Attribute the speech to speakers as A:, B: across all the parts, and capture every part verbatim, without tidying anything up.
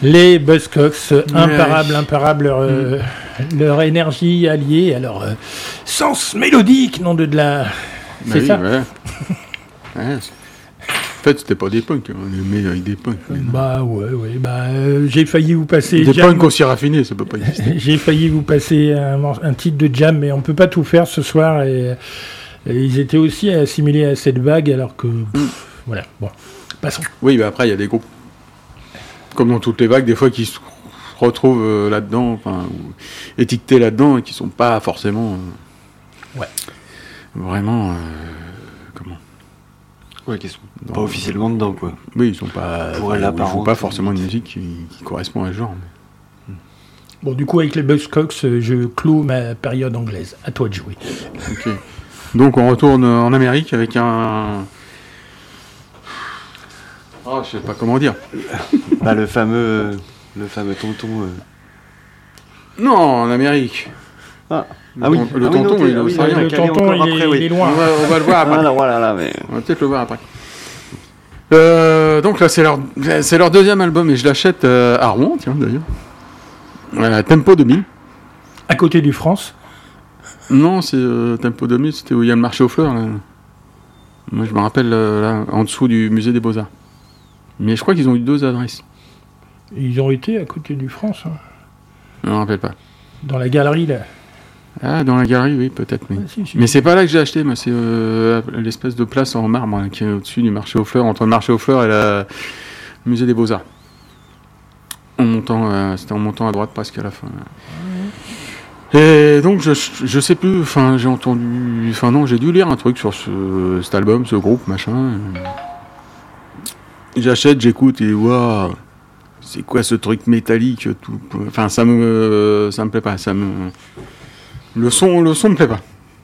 A: Les Buzzcocks, imparables, imparables, leur, euh, mmh. leur énergie alliée à leur euh, sens mélodique, nom de, de la... C'est
B: bah
A: ça
B: oui, ouais. ouais, En fait, c'était pas des punks, on aimait avec des punks.
A: Bah ouais, ouais, bah euh, j'ai failli vous passer...
B: Des
A: Jam...
B: punks aussi raffinés, ça peut pas exister.
A: J'ai failli vous passer un, un titre de Jam, mais on peut pas tout faire ce soir, et, et ils étaient aussi assimilés à cette vague, alors que... Pff, mm. Voilà, bon, passons.
B: Oui, mais après, il y a des groupes, comme dans toutes les vagues, des fois qui se retrouvent euh, là-dedans, enfin, ou étiquetés là-dedans, et qui sont pas forcément... Euh,
A: ouais.
B: Vraiment... Euh, comment
C: Ouais, qui sont pas officiellement dedans, quoi.
B: Oui, ils sont pas...
C: Pour
B: ils font pas forcément une musique qui, qui correspond à ce genre. Mais...
A: Bon, du coup, avec les Buzzcocks, je clôt ma période anglaise. À toi de jouer.
B: Ok. Donc, on retourne en Amérique avec un... Oh, je sais pas comment dire.
C: Bah, le fameux... Le fameux tonton... Euh...
B: Non, en Amérique.
C: Ah,
B: le
C: ah oui,
B: le
C: ah
B: tonton,
C: oui,
B: il est
C: oui,
B: australien.
A: Le tonton, il,
C: après,
A: est,
C: oui.
A: il est loin.
B: On va, on va le voir après.
C: Ah, non, voilà, là, mais...
B: On va peut-être le voir après. Euh, donc là, c'est leur, c'est leur deuxième album et je l'achète euh, à Rouen, tiens, d'ailleurs. Euh, Tempo deux mille.
A: À côté du France.
B: Non, c'est euh, Tempo deux mille, c'était où il y a le marché aux fleurs. Là. Moi, je me rappelle, euh, là, en dessous du musée des Beaux-Arts. Mais je crois qu'ils ont eu deux adresses.
A: Ils ont été à côté du France. Hein.
B: Je ne me rappelle pas.
A: Dans la galerie, là.
B: Ah, dans la galerie, oui, peut-être. Oui.
A: Ah, si, si.
B: Mais c'est pas là que j'ai acheté, moi, c'est euh, l'espèce de place en marbre hein, qui est au-dessus du marché aux fleurs, entre le marché aux fleurs et le musée des Beaux-Arts. En montant, euh, c'était en montant à droite presque à la fin. Mmh. Et donc, je, je sais plus, enfin, j'ai entendu, enfin, non, j'ai dû lire un truc sur ce, cet album, ce groupe, machin. J'achète, j'écoute et waouh, c'est quoi ce truc métallique, tout. Enfin, ça me, ça me plaît pas, ça me. Le son, le son me plaît pas.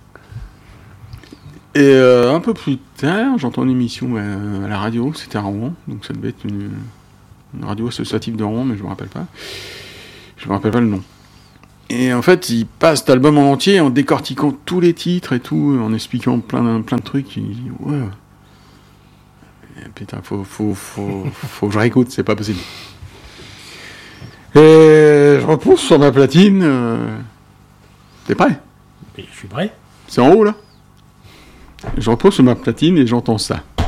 B: Et euh, un peu plus tard, j'entends une émission euh, à la radio, c'était à Rouen, donc ça devait être une, une radio associative de Rouen, mais je me rappelle pas. Je me rappelle pas le nom. Et en fait, il passe cet album en entier en décortiquant tous les titres et tout, en expliquant plein, plein de trucs. Il dit ouais. Et putain, faut, faut, faut, faut que je réécoute, c'est pas possible. Et je repousse sur ma platine. Euh... T'es prêt ?
A: Mais je suis prêt.
B: C'est en haut là. Je repose sur ma platine et j'entends ça.